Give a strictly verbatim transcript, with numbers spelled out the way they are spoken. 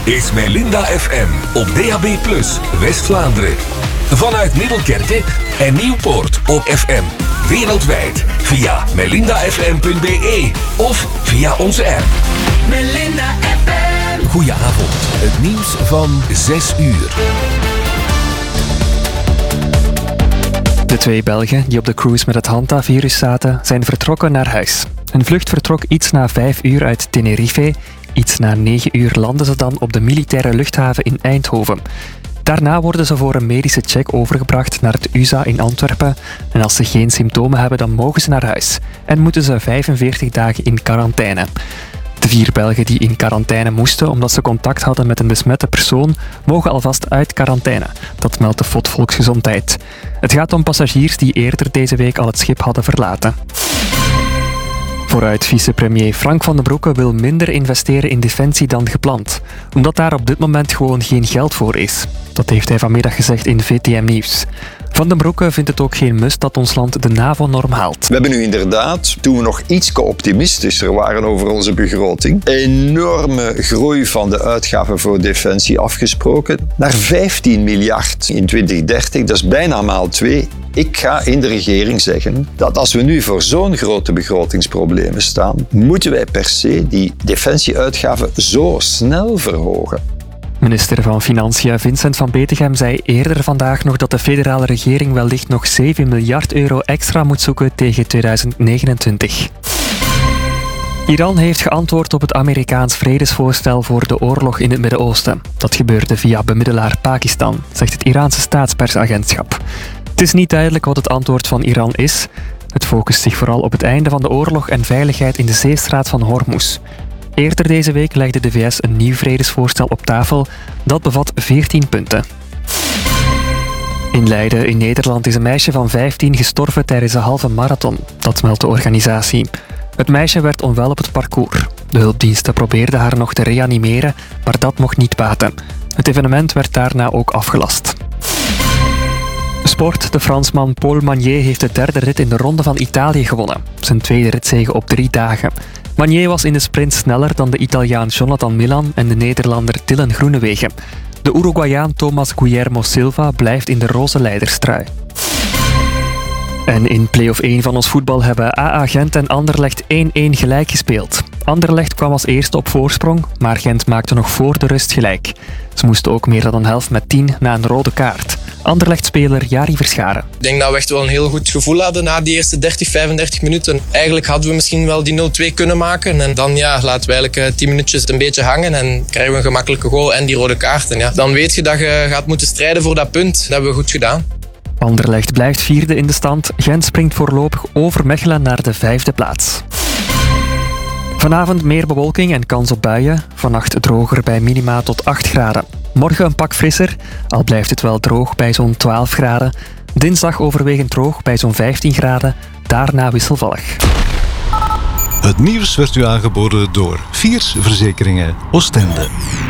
is Melinda F M op D A B plus, West-Vlaanderen. Vanuit Middelkerke en Nieuwpoort op F M. Wereldwijd via melinda f m punt b e of via onze app. Melinda F M. Goedenavond, het nieuws van zes uur. De twee Belgen die op de cruise met het Hanta-virus zaten, zijn vertrokken naar huis. Hun vlucht vertrok iets na vijf uur uit Tenerife. Iets na negen uur landen ze dan op de militaire luchthaven in Eindhoven. Daarna worden ze voor een medische check overgebracht naar het U S A in Antwerpen. En als ze geen symptomen hebben, dan mogen ze naar huis. En moeten ze vijfenveertig dagen in quarantaine. De vier Belgen die in quarantaine moesten omdat ze contact hadden met een besmette persoon, mogen alvast uit quarantaine. Dat meldt de F O D Volksgezondheid. Het gaat om passagiers die eerder deze week al het schip hadden verlaten. Vooruit vicepremier Frank van den Broeke wil minder investeren in defensie dan gepland, omdat daar op dit moment gewoon geen geld voor is. Dat heeft hij vanmiddag gezegd in V T M Nieuws. Van den Broeke vindt het ook geen must dat ons land de NAVO-norm haalt. We hebben nu inderdaad, toen we nog iets optimistischer waren over onze begroting, enorme groei van de uitgaven voor defensie afgesproken. Naar vijftien miljard in twintig dertig, dat is bijna maal twee. Ik ga in de regering zeggen dat als we nu voor zo'n grote begrotingsproblemen staan, moeten wij per se die defensieuitgaven zo snel verhogen. Minister van Financiën Vincent van Betegem zei eerder vandaag nog dat de federale regering wellicht nog zeven miljard euro extra moet zoeken tegen tweeduizend negenentwintig. Iran heeft geantwoord op het Amerikaans vredesvoorstel voor de oorlog in het Midden-Oosten. Dat gebeurde via bemiddelaar Pakistan, zegt het Iraanse staatspersagentschap. Het is niet duidelijk wat het antwoord van Iran is. Het focust zich vooral op het einde van de oorlog en veiligheid in de zeestraat van Hormuz. Eerder deze week legde de V S een nieuw vredesvoorstel op tafel. Dat bevat veertien punten. In Leiden in Nederland is een meisje van vijftien gestorven tijdens een halve marathon. Dat meldt de organisatie. Het meisje werd onwel op het parcours. De hulpdiensten probeerden haar nog te reanimeren, maar dat mocht niet baten. Het evenement werd daarna ook afgelast. Sport. De Fransman Paul Magnier heeft de derde rit in de Ronde van Italië gewonnen. Zijn tweede ritzege op drie dagen. Magnier was in de sprint sneller dan de Italiaan Jonathan Milan en de Nederlander Dylan Groenewegen. De Uruguayaan Thomas Guillermo Silva blijft in de roze leiderstrui. En in play-off één van ons voetbal hebben A A Gent en Anderlecht één-één gelijk gespeeld. Anderlecht kwam als eerste op voorsprong, maar Gent maakte nog voor de rust gelijk. Ze moesten ook meer dan een helft met tien na een rode kaart. Anderlecht-speler Jari Verscharen. Ik denk dat we echt wel een heel goed gevoel hadden na die eerste dertig, vijfendertig minuten. Eigenlijk hadden we misschien wel die nul twee kunnen maken. En dan ja, laten we eigenlijk tien minuutjes het een beetje hangen en krijgen we een gemakkelijke goal en die rode kaart. En ja, dan weet je dat je gaat moeten strijden voor dat punt. Dat hebben we goed gedaan. Anderlecht blijft vierde in de stand. Gent springt voorlopig over Mechelen naar de vijfde plaats. Vanavond meer bewolking en kans op buien. Vannacht droger bij minima tot acht graden. Morgen een pak frisser, al blijft het wel droog bij zo'n twaalf graden. Dinsdag overwegend droog bij zo'n vijftien graden. Daarna wisselvallig. Het nieuws werd u aangeboden door Viers Verzekeringen Oostende.